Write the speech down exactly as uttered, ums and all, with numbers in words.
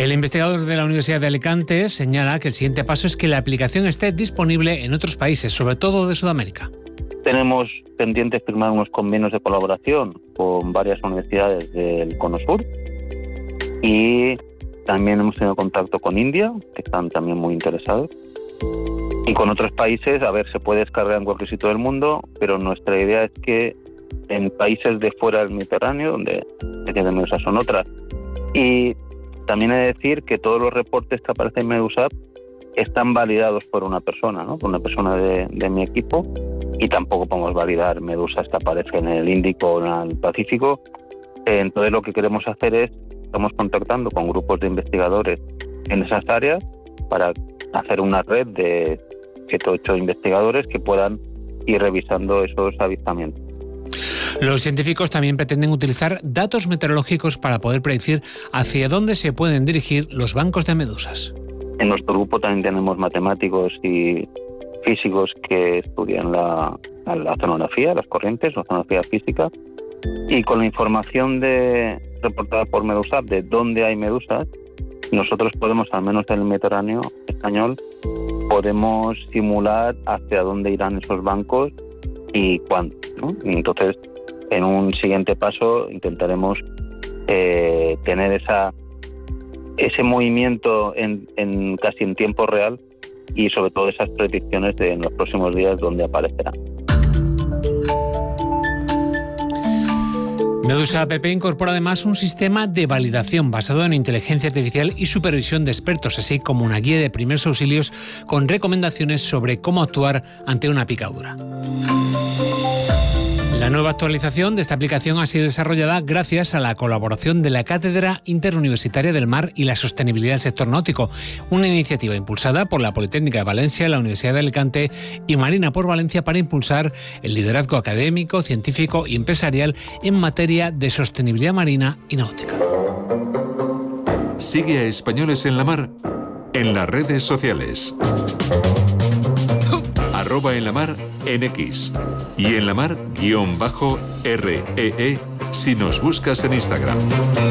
El investigador de la Universidad de Alicante señala que el siguiente paso es que la aplicación esté disponible en otros países, sobre todo de Sudamérica. Tenemos pendientes firmar unos convenios de colaboración con varias universidades del Cono Sur y también hemos tenido contacto con India, que están también muy interesados, y con otros países. A ver, se puede descargar en cualquier sitio del mundo, pero nuestra idea es que en países de fuera del Mediterráneo, donde especies de medusas son otras, y también he de decir que todos los reportes que aparecen en Medusap están validados por una persona, ¿no? Por una persona de, de mi equipo, y tampoco podemos validar medusas que aparecen en el Índico o en el Pacífico. Entonces lo que queremos hacer es, estamos contactando con grupos de investigadores en esas áreas para hacer una red de siete o ocho investigadores que puedan ir revisando esos avistamientos. Los científicos también pretenden utilizar datos meteorológicos para poder predecir hacia dónde se pueden dirigir los bancos de medusas. En nuestro grupo también tenemos matemáticos y físicos que estudian la, la oceanografía, las corrientes, la oceanografía física, y con la información de, reportada por Medusap de dónde hay medusas, nosotros podemos, al menos en el Mediterráneo español, podemos simular hacia dónde irán esos bancos y cuándo, ¿no? Entonces, en un siguiente paso intentaremos eh, tener esa ese movimiento en, en casi en tiempo real y sobre todo esas predicciones de en los próximos días dónde aparecerán. Medusap incorpora además un sistema de validación basado en inteligencia artificial y supervisión de expertos, así como una guía de primeros auxilios con recomendaciones sobre cómo actuar ante una picadura. La nueva actualización de esta aplicación ha sido desarrollada gracias a la colaboración de la Cátedra Interuniversitaria del Mar y la Sostenibilidad del Sector Náutico, una iniciativa impulsada por la Politécnica de Valencia, la Universidad de Alicante y Marina por Valencia para impulsar el liderazgo académico, científico y empresarial en materia de sostenibilidad marina y náutica. Sigue a Españoles en la Mar en las redes sociales. Arroba en la mar en X y en la mar guión bajo R E E si nos buscas en Instagram.